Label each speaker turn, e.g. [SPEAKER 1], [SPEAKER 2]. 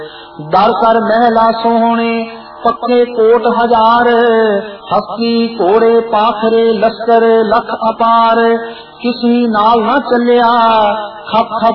[SPEAKER 1] ਦਰ ਕਰ ਮਹਿਲਾ ਸੋਹਣੇ ਪੱਕੇ ਕੋਟ ਹਜ਼ਾਰ, ਹਸਤੀ ਘੋੜੇ ਪਾਖਰੇ ਲਸ਼ਕਰ ਲਖ ਅਪਾਰ। ਕਿਸੀ ਨਾਲ ਨਾ ਚੱਲਿਆ ਖਪ ਖਪ